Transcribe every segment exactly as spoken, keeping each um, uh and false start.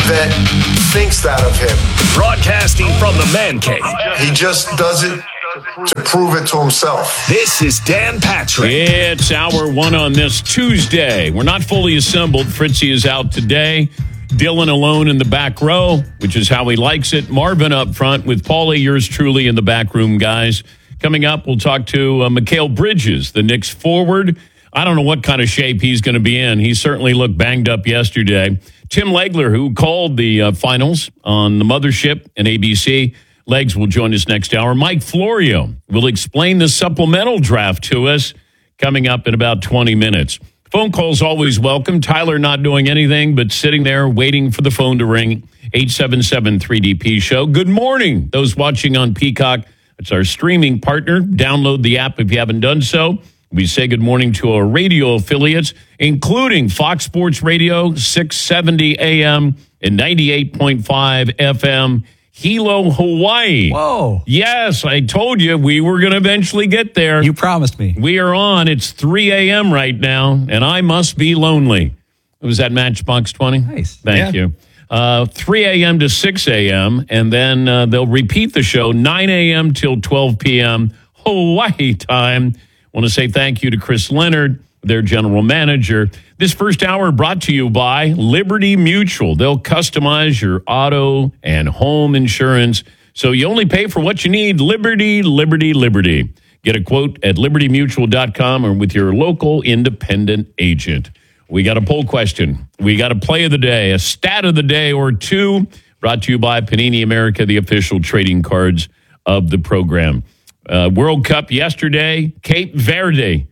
that thinks that of him. Broadcasting from the Man Cave. He just does it to prove it to himself. This is Dan Patrick. It's hour one on this Tuesday. We're not fully assembled. Fritzy is out today. Dylan alone in the back row, which is how he likes it. Marvin up front with Paulie, yours truly, in the back room, guys. Coming up, we'll talk to uh, Mikal Bridges, the Knicks forward. I don't know what kind of shape he's going to be in. He certainly looked banged up yesterday. Tim Legler, who called the uh, finals on the Mothership and A B C. Legs will join us next hour. Mike Florio will explain the supplemental draft to us coming up in about twenty minutes. Phone calls always welcome. Tyler not doing anything but sitting there waiting for the phone to ring. eight seven seven three D P show. Good morning, those watching on Peacock. It's our streaming partner. Download the app if you haven't done so. We say good morning to our radio affiliates, including Fox Sports Radio, six seventy A M and ninety-eight point five F M, Hilo, Hawaii. Whoa. Yes, I told you we were going to eventually get there. You promised me. We are on. It's three A M right now, and I must be lonely. Was that Matchbox twenty? Nice. Thank yeah. you. Uh, three A M to six A M, and then uh, they'll repeat the show nine A M till twelve P M Hawaii time. I want to say thank you to Chris Leonard, their general manager. This first hour brought to you by Liberty Mutual. They'll customize your auto and home insurance, so you only pay for what you need. Liberty, Liberty, Liberty. Get a quote at liberty mutual dot com or with your local independent agent. We got a poll question. We got a play of the day, a stat of the day or two, brought to you by Panini America, the official trading cards of the program. Uh, World Cup yesterday, Cape Verde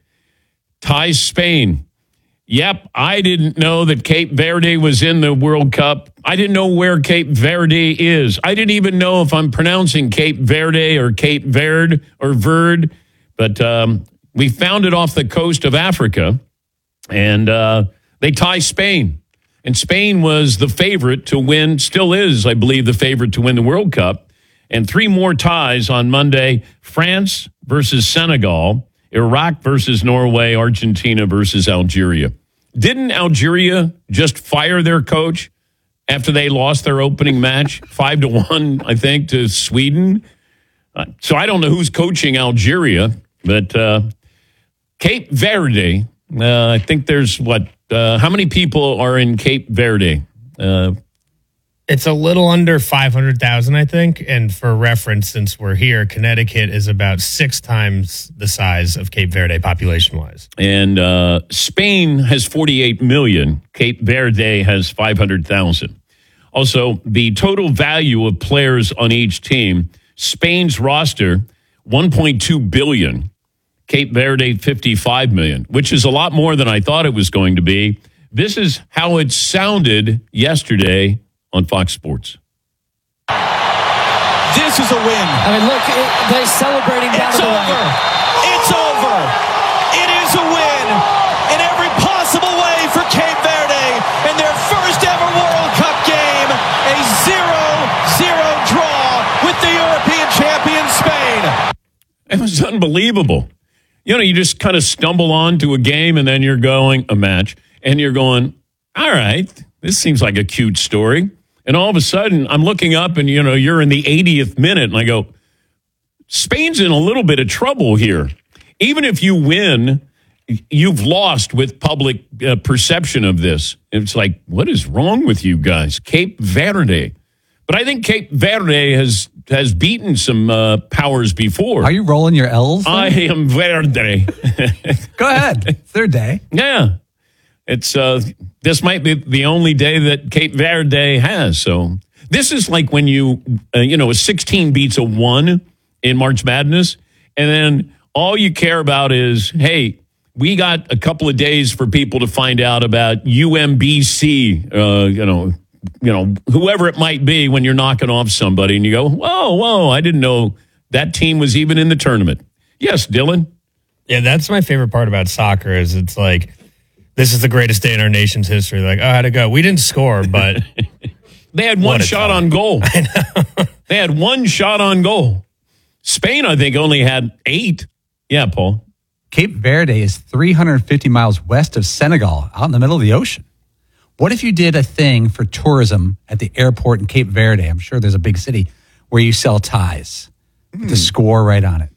ties Spain. Yep, I didn't know that Cape Verde was in the World Cup. I didn't know where Cape Verde is. I didn't even know if I'm pronouncing Cape Verde or Cape Verde or Verde, but um, we found it off the coast of Africa, and uh, they tie Spain. And Spain was the favorite to win, still is, I believe, the favorite to win the World Cup. And three more ties on Monday: France versus Senegal, Iraq versus Norway, Argentina versus Algeria. Didn't Algeria just fire their coach after they lost their opening match, five to one, I think, to Sweden? Uh, so I don't know who's coaching Algeria, but uh, Cape Verde, uh, I think there's what, uh, how many people are in Cape Verde? Uh, It's a little under five hundred thousand, I think. And for reference, since we're here, Connecticut is about six times the size of Cape Verde population-wise. And uh, Spain has forty-eight million. Cape Verde has five hundred thousand. Also, the total value of players on each team, Spain's roster, one point two billion dollars. Cape Verde, fifty-five million dollars, which is a lot more than I thought it was going to be. This is how it sounded yesterday on Fox Sports. This is a win. I mean, look, it, they're celebrating down it's to the over. right. It's over. It is a win in every possible way for Cape Verde in their first ever World Cup game. A zero zero draw with the European champion Spain. It was unbelievable. You know, you just kind of stumble onto a game and then you're going, a match, and you're going, all right, this seems like a cute story. And all of a sudden, I'm looking up and, you know, you're in the eightieth minute. And I go, Spain's in a little bit of trouble here. Even if you win, you've lost with public uh, perception of this. It's like, what is wrong with you guys? Cape Verde. But I think Cape Verde has has beaten some uh, powers before. Are you rolling your L's? I am Verde. Go ahead. It's their day. Yeah. It's uh, this might be the only day that Cape Verde has. So this is like when you, uh, you know, a sixteen beats a one in March Madness. And then all you care about is, hey, we got a couple of days for people to find out about U M B C, uh, you know, you know, whoever it might be when you're knocking off somebody and you go, whoa, whoa, I didn't know that team was even in the tournament. Yes, Dylan? Yeah, that's my favorite part about soccer is it's like, this is the greatest day in our nation's history. Like, oh, how'd it go? We didn't score, but they had one shot time. on goal. I know. They had one shot on goal. Spain, I think, only had eight. Yeah, Paul. Cape Verde is three hundred fifty miles west of Senegal, out in the middle of the ocean. What if you did a thing for tourism at the airport in Cape Verde? I'm sure there's a big city where you sell ties with the score right on it.